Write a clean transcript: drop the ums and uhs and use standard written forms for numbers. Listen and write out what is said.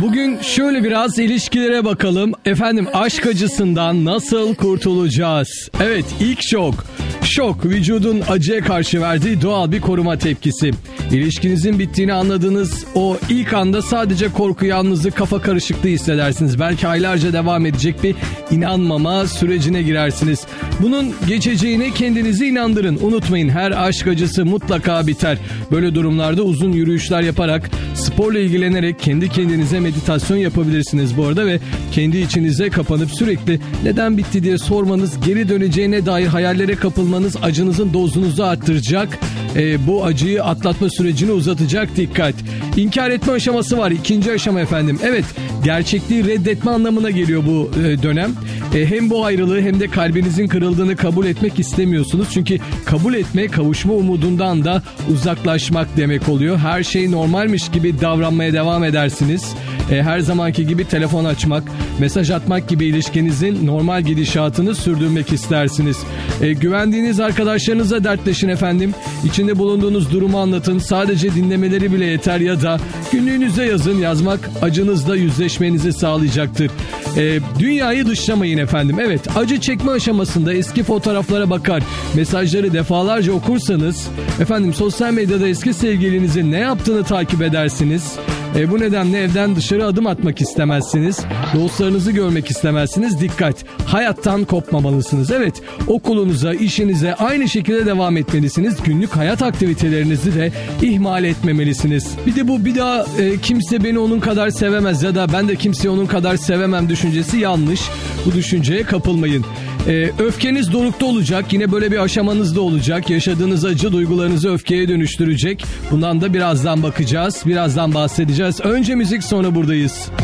Bugün şöyle biraz ilişkilere bakalım. Efendim, aşk acısından nasıl kurtulacağız? Evet, ilk şok. Şok, vücudun acıya karşı verdiği doğal bir koruma tepkisi. İlişkinizin bittiğini anladığınız o ilk anda sadece korku, yalnızlık, kafa karışıklığı hissedersiniz. Belki aylarca devam edecek bir inanmama sürecine girersiniz. Bunun geçeceğine kendinizi inandırın. Unutmayın, her aşk acısı mutlaka biter. Böyle durumlarda uzun yürüyüşler yaparak, sporla ilgilenerek kendi kendinize meditasyon yapabilirsiniz bu arada ve kendi içinize kapanıp sürekli neden bitti diye sormanız, geri döneceğine dair hayallere kapılmanız acınızın dozunu arttıracak. Bu acıyı atlatma sürecini uzatacak. Dikkat. İnkar etme aşaması var. İkinci aşama efendim. Evet, gerçekliği reddetme anlamına geliyor bu dönem. Hem bu ayrılığı hem de kalbinizin kırıldığını kabul etmek istemiyorsunuz. Çünkü kabul etme, kavuşma umudundan da uzaklaşmak demek oluyor. Her şey normalmiş gibi davranmaya devam edersiniz. Her zamanki gibi telefon açmak, mesaj atmak gibi ilişkinizin normal gidişatını sürdürmek istersiniz. Güvendiğiniz arkadaşlarınızla dertleşin efendim. İçinde bulunduğunuz durumu anlatın. Sadece dinlemeleri bile yeter ya da günlüğünüze yazın. Yazmak acınızla yüzleşmenizi sağlayacaktır. Dünyayı dışlamayın efendim. Evet, acı çekme aşamasında eski fotoğraflara bakar, mesajları defalarca okursanız efendim sosyal medyada eski sevgilinizin ne yaptığını takip edersiniz. Bu nedenle evden dışarı adım atmak istemezsiniz. Dostlarınızı görmek istemezsiniz. Dikkat! Hayattan kopmamalısınız. Evet, okulunuza, işinize aynı şekilde devam etmelisiniz. Günlük hayat aktivitelerinizi de ihmal etmemelisiniz. Bir daha kimse beni onun kadar sevemez ya da ben de kimseyi onun kadar sevemem düşüncesi yanlış. Bu düşünceye kapılmayın. Öfkeniz dorukta olacak. Yine böyle bir aşamanız da olacak. Yaşadığınız acı duygularınızı öfkeye dönüştürecek. Bundan da birazdan bakacağız. Birazdan bahsedeceğiz. Önce müzik, sonra buradayız.